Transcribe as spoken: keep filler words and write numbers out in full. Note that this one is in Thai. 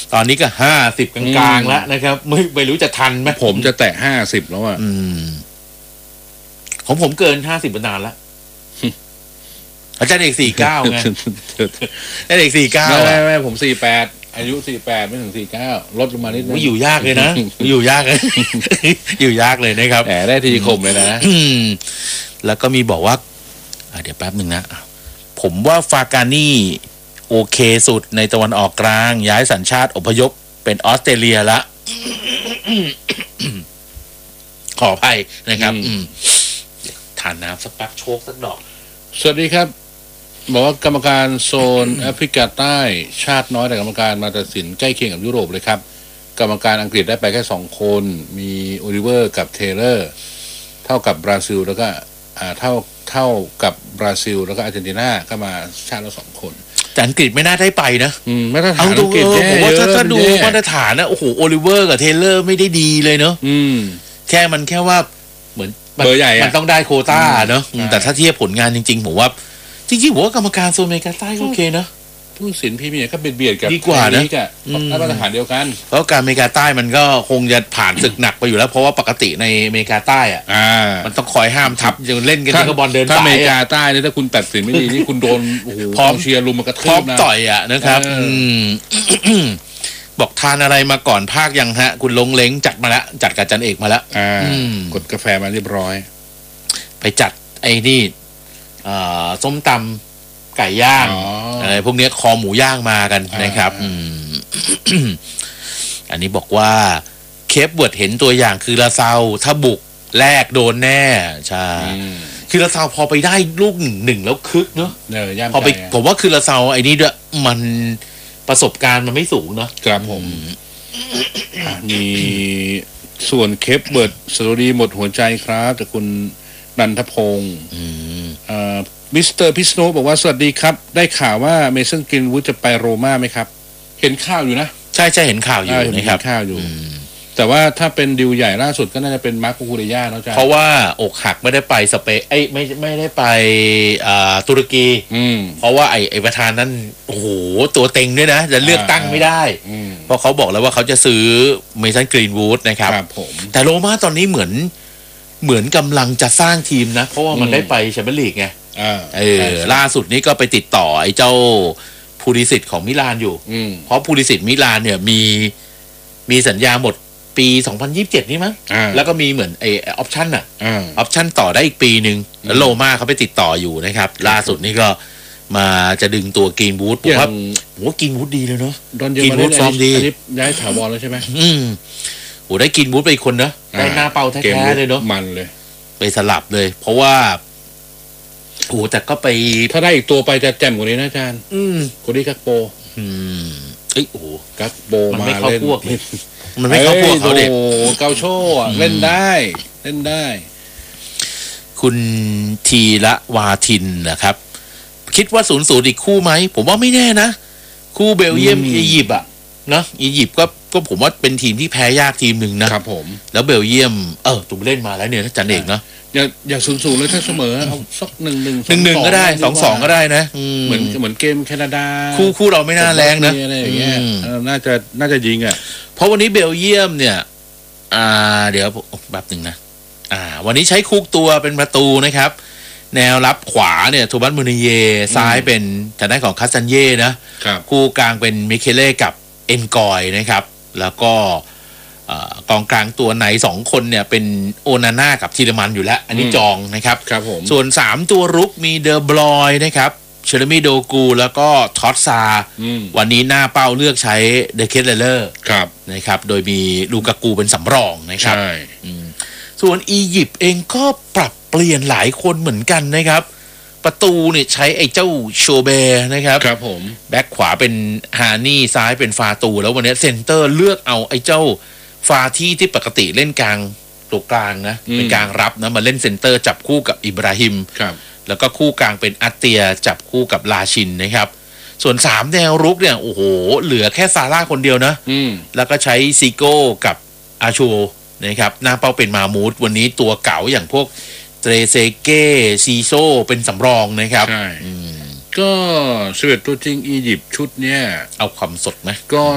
ตอนนี้ก็ห้าสิบกลางๆแล้วนะครับไม่ไม่รู้จะทันไหมผมจะแตะห้าสิบแล้วอ่ะของผมเกินห้าสิบนานแล้วอาจารย์เอกสี่เก้าไงอาจารย์เอกสี่เก้าไม่ไม่ผมสี่แปดอายุสี่แปดไม่ถึงสี่เก้าลดลงมานิดนึงอยู่ยากเลยนะอยู่ยากเลยอยู่ยากเลยนะครับแหมได้ทีข่มเลยนะแล้วก็มีบอกว่าเดี๋ยวแป๊บหนึ่งนะผมว่าฟากานี่โอเคสุดในตะวันออกกลางย้ายสัญชาติอพยพเป็นออสเตรเลียละขออภัยนะครับทานน้ำสักแป๊บโชกสักดอกสวัสดีครับบอกว่ากรรมการโซนแอฟริกาใต้ชาติน้อยแต่กรรมการมาตัดสินใกล้เคียงกับยุโรปเลยครับกรรมการอังกฤษได้ไปแค่สองคนมีโอลิเวอร์กับเทเลอร์เท่ากับบราซิลแล้วก็อ่าเท่าเท่ากับบราซิลแล้วก็อาร์เจนตินาก็มาชาติละสองคนแต่อังกฤษไม่น่าได้ไปนะอืมมาตรฐานอังกฤษผมว่าถ้าถ้าดูมาตรฐานนะโอ้โหโอลิเวอร์กับเทเลอร์ไม่ได้ดีเลยเนอะอืมแค่มันแค่ว่าเหมือนเบอร์ใหญ่มันต้องได้โควต้าเนอะแต่ถ้าเทียบผลงานจริงๆผมว่าจริงๆผมว่ากรรมการโซนอเมริกาใต้โอเคนะผู้สินพรีเมียร์ก็เบียดเบียดกับดีกว่านะได้มาตรฐานเดียวกันเพราะการอเมริกาใต้มันก็คงจะผ่านศึกหนักไปอยู่แล้วเพราะว่าปกติในอเมริกาใต้อ่ะมันต้องคอยห้ามทับยังเล่นกันก็บอลเดินสายถ้าอเมริกาใต้เนี่ยถ้าคุณตัดสินไม่ดีนี่คุณโดนโอ้โหพร้อมเชียร์ลุมมากระทืบนะต่อยอ่ะนะครับบอกทานอะไรมาก่อนภาคยังฮะคุณลงเล้งจัดมาแล้วจัดกับจันเอกมาแล้วกดกาแฟมาเรียบร้อยไปจัดไอ้นี่ส้มตำไก่ย่างอะไรพวกนี้คอหมูย่างมากันนะครับอันนี้บอกว่าเคปเวิร์ดเห็นตัวอย่างคือลาซาถ้าบุกแรกโดนแน่ใช่คือลาซาพอไปได้ลูกหนึ่งหนึ่งแล้วคึกเนาะพอไปผมว่าคือลาซาไอ้นี่ด้วยมันประสบการณ์มันไม่สูงเนาะครับผมมีส่วนเคปเวิร์ดสโตรีหมดหัวใจครับจากคุณนันทพงศ์มิสเตอร์พิสโนบอกว่าสวัสดีครับได้ข่าวว่าเมสันกรีนวูดจะไปโรม่าไหมครับเห็นข่าวอยู่นะใช่ใช่เห็นข่าวอยู่นะครับข่าวอยู่แต่ว่าถ้าเป็นดิวใหญ่ล่าสุดก็น่าจะเป็นมาร์คคูเรย่าเนาะจ๊ะเพราะว่าอกหักไม่ได้ไปสเปนไอ้ไม่ไม่ได้ไปตุรกีเพราะว่าไอ้ไอ้ประธานนั้นโอ้โหตัวเต็งด้วยนะจะเลือกตั้งไม่ได้เพราะเขาบอกแล้วว่าเขาจะซื้อเมสันกรีนวูดนะครับแต่โรม่าตอนนี้เหมือนเหมือนกำลังจะสร้างทีมนะเพราะว่ามันได้ไปแชมเปี้ยนลีกไงเออล่าสุดนี้ก็ไปติดต่อไอ้เจ้าพูลิสิตของมิลานอยู่เพราะพูลิสิตมิลานเนี่ยมีมีสัญญาหมดปีสองพันยี่สิบเจ็ดนี่มั้งแล้วก็มีเหมือนไอ้ออปชั่นอ่ะออปชั่นต่อได้อีกปีหนึ่งแล้วโลมาเขาไปติดต่ออยู่นะครับล่าสุดนี้ก็มาจะดึงตัวกรีนวูดผมว่าผมว่ากรีนวูดดีเลยเนาะกรีนวูดฟอร์มดีย้ายถาวรแล้วใช่ไหมอืมโหได้กรีนวูดไปอีกคนนะได้หน้าเป้าแท้ๆเลยเนาะมันเลยไปสลับเลยเพราะว่าโอ้แต่ก็ไปถ้าได้อีกตัวไปจะแจ่มกว่านี้นะอาจารย์อืมคนนี้กักโปอืมเอ้ยโอ้กักโปมาเล่นมันไม่เข้าพวกเขาเด็กโอ้เกาโชเล่นได้เล่นได้คุณทีละวาทินนะครับคิดว่าศูนย์ศูนย์อีกคู่ไหมผมว่าไม่แน่นะคู่เบลเยียมอียิปต์อ่ะนะอียิปต์ก็ก็ผมว่าเป็นทีมที่แพ้ยากทีมหนึ่งนะครับผมแล้วเบลเยียมเออตุ่มเล่นมาแล้วเนี่ยจันเอกเนาะอย่าอย่าศูนย์ศูนย์เลยถ้าเสมอเอาสักหนึ่งหนึ่งหนึ่งหนึ่งก็ได้สองสองก็ได้นะเหมือนเหมือนเกมแคนาดาคู่คู่เราไม่น่าแรงนะอะไรอย่างเงี้ยน่าจะน่าจะยิงอ่ะเพราะวันนี้เบลเยียมเนี่ยอ่าเดี๋ยวแบบหนึ่งนะอ่าวันนี้ใช้คุกตัวเป็นประตูนะครับแนวรับขวาเนี่ยโทบัสมูนิเยซ้ายเป็นทางด้านของคาสซันเย่นะคู่กลางเป็นมิเคเล่กับเอ็นกอยนะครับแล้วก็กองกลางตัวไหนสองคนเนี่ยเป็นโอนาน่ากับทีเลมันอยู่แล้วอันนี้จองนะครับครับผมส่วนสามตัวรุกมีเดอบลอยนะครับเชอร์มี่โดกูแล้วก็ท็อตซาวันนี้หน้าเป้าเลือกใช้เดเคสเลเลอร์นะครับโดยมีลูกากูเป็นสำรองนะครับส่วนอียิปต์เองก็ปรับเปลี่ยนหลายคนเหมือนกันนะครับประตูเนี่ยใช้ไอ้เจ้าโชเบร์นะครับครับผมแบ็คขวาเป็นฮานี่ซ้ายเป็นฟาตูแล้ววันนี้เซนเตอร์เลือกเอาไอ้เจ้าฟาที่ที่ปกติเล่นกลางตัวกลางนะเป็นกลางรับนะมาเล่นเซนเตอร์จับคู่กับอิบราฮิมแล้วก็คู่กลางเป็นอัตเตียจับคู่กับลาชินนะครับส่วนสามแนวรุกเนี่ยโอ้โหเหลือแค่ซาร่าคนเดียวนะแล้วก็ใช้ซิโก้กับอาชูนะครับหน้าเป้าเป็นมามูดวันนี้ตัวเก๋าอย่างพวกเตรเซเก้ซีโซเป็นสำรองนะครับใช่ก็สิบเอ็ดตัวจริงอียิปต์ชุดเนี้ยเอาความสดไหมก็